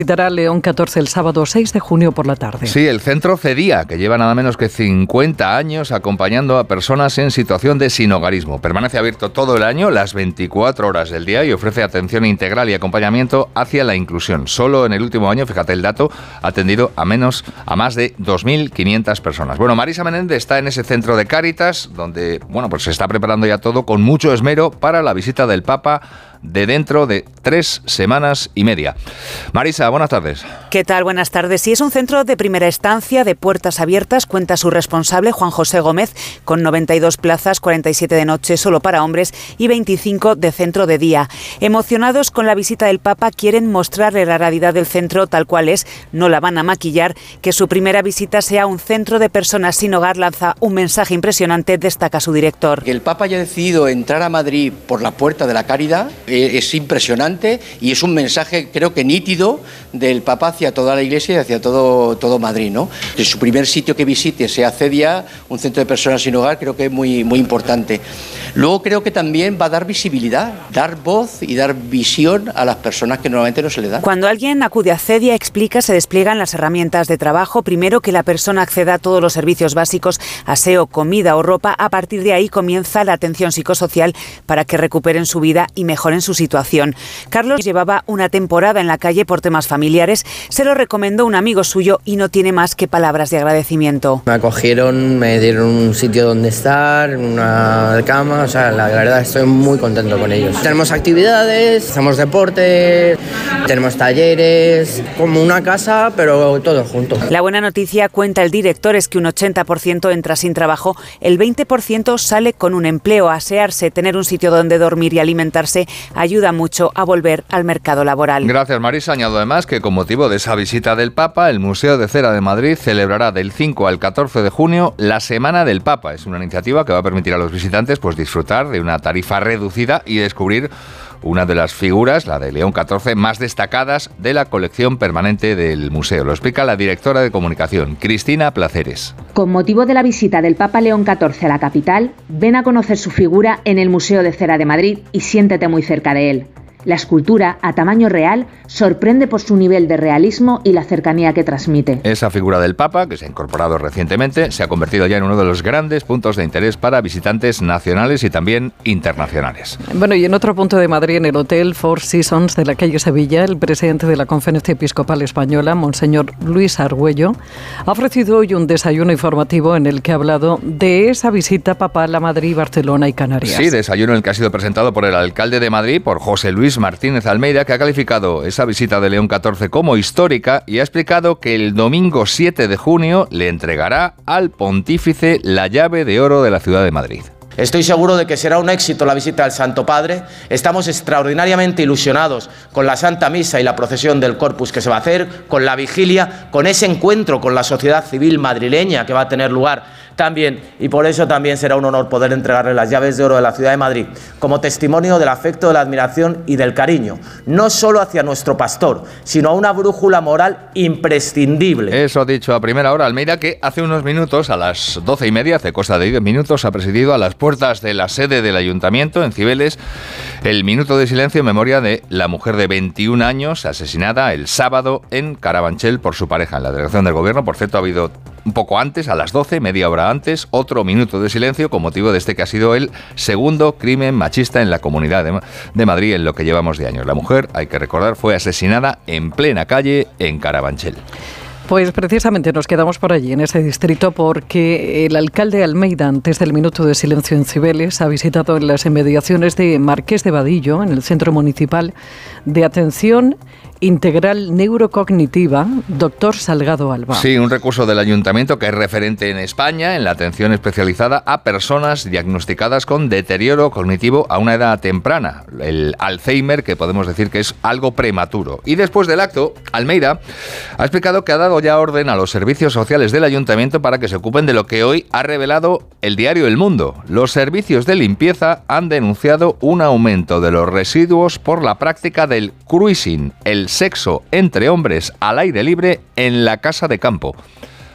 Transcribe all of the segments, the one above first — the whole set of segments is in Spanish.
Visitará León 14 el sábado 6 de junio por la tarde. Sí, el centro Cedía, que lleva nada menos que 50 años acompañando a personas en situación de sinhogarismo. Permanece abierto todo el año, las 24 horas del día, y ofrece atención integral y acompañamiento hacia la inclusión. Solo en el último año, fíjate el dato, ha atendido a más de 2.500 personas. Bueno, Marisa Menéndez está en ese centro de Cáritas, donde pues se está preparando ya todo con mucho esmero para la visita del Papa de dentro de 3 semanas y media. Marisa, buenas tardes. ¿Qué tal? Buenas tardes. Sí, es un centro de primera estancia de puertas abiertas, cuenta su responsable, Juan José Gómez, con 92 plazas, 47 de noche solo para hombres y 25 de centro de día. Emocionados con la visita del Papa, quieren mostrarle la realidad del centro tal cual es, no la van a maquillar, que su primera visita sea un centro de personas sin hogar lanza un mensaje impresionante, destaca su director. Que el Papa haya decidido entrar a Madrid por la puerta de la Caridad es impresionante y es un mensaje, creo que nítido, del Papa hacia toda la Iglesia y hacia todo Madrid, ¿no? Que su primer sitio que visite sea Cedía, un centro de personas sin hogar, creo que es muy importante. Luego creo que también va a dar visibilidad, dar voz y dar visión a las personas que normalmente no se le da. Cuando alguien acude a Cedía, explica, se despliegan las herramientas de trabajo. Primero, que la persona acceda a todos los servicios básicos, aseo, comida o ropa. A partir de ahí comienza la atención psicosocial para que recuperen su vida y mejoren su situación. Carlos llevaba una temporada en la calle por temas familiares, se lo recomendó un amigo suyo y no tiene más que palabras de agradecimiento. Me acogieron, me dieron un sitio donde estar, una cama, la verdad estoy muy contento con ellos. Tenemos actividades, hacemos deporte, tenemos talleres, como una casa, pero todo junto. La buena noticia, cuenta el director, es que un 80% entra sin trabajo, el 20% sale con un empleo. Asearse, tener un sitio donde dormir y alimentarse ayuda mucho a volver al mercado laboral. Gracias, Marisa. Añado además que con motivo de esa visita del Papa, el Museo de Cera de Madrid celebrará del 5 al 14 de junio la Semana del Papa. Es una iniciativa que va a permitir a los visitantes disfrutar de una tarifa reducida y descubrir una de las figuras, la de León XIV, más destacadas de la colección permanente del museo. Lo explica la directora de comunicación, Cristina Placeres. Con motivo de la visita del Papa León XIV a la capital, ven a conocer su figura en el Museo de Cera de Madrid y siéntete muy cerca de él. La escultura, a tamaño real, sorprende por su nivel de realismo y la cercanía que transmite. Esa figura del Papa, que se ha incorporado recientemente, se ha convertido ya en uno de los grandes puntos de interés para visitantes nacionales y también internacionales. Bueno, y en otro punto de Madrid, en el Hotel Four Seasons de la calle Sevilla, el presidente de la Conferencia Episcopal Española, Monseñor Luis Argüello, ha ofrecido hoy un desayuno informativo en el que ha hablado de esa visita papal a Madrid, Barcelona y Canarias. Sí, desayuno en el que ha sido presentado por el alcalde de Madrid, por José Luis Martínez Almeida, que ha calificado esa visita de León XIV como histórica y ha explicado que el domingo 7 de junio le entregará al pontífice la llave de oro de la ciudad de Madrid. Estoy seguro de que será un éxito la visita del Santo Padre. Estamos extraordinariamente ilusionados con la Santa Misa y la procesión del Corpus que se va a hacer, con la vigilia, con ese encuentro con la sociedad civil madrileña que va a tener lugar también, y por eso también será un honor poder entregarle las llaves de oro de la ciudad de Madrid como testimonio del afecto, de la admiración y del cariño, no solo hacia nuestro pastor, sino a una brújula moral imprescindible. Eso ha dicho a primera hora Almeida, que hace unos minutos, a las 12:30, hace cosa de 10 minutos, ha presidido a las puertas de la sede del Ayuntamiento en Cibeles el minuto de silencio en memoria de la mujer de 21 años asesinada el sábado en Carabanchel por su pareja. En la delegación del Gobierno, por cierto, ha habido un poco antes, a las 12, media hora antes, otro minuto de silencio con motivo de este que ha sido el segundo crimen machista en la Comunidad de Madrid en lo que llevamos de años. La mujer, hay que recordar, fue asesinada en plena calle en Carabanchel. Pues precisamente nos quedamos por allí, en ese distrito, porque el alcalde Almeida, antes del minuto de silencio en Cibeles, ha visitado en las inmediaciones de Marqués de Vadillo, en el Centro Municipal de Atención Integral Neurocognitiva, doctor Salgado Alba. Sí, un recurso del Ayuntamiento que es referente en España en la atención especializada a personas diagnosticadas con deterioro cognitivo a una edad temprana, el Alzheimer, que podemos decir que es algo prematuro. Y después del acto, Almeida ha explicado que ha dado ya orden a los servicios sociales del Ayuntamiento para que se ocupen de lo que hoy ha revelado el diario El Mundo. Los servicios de limpieza han denunciado un aumento de los residuos por la práctica del cruising, el sexo entre hombres al aire libre en la casa de campo.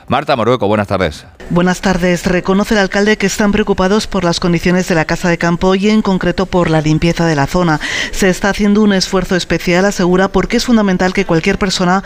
Marta Morueco, buenas tardes. Buenas tardes. Reconoce el alcalde que están preocupados por las condiciones de la Casa de Campo y en concreto por la limpieza de la zona. Se está haciendo un esfuerzo especial, asegura, porque es fundamental que cualquier persona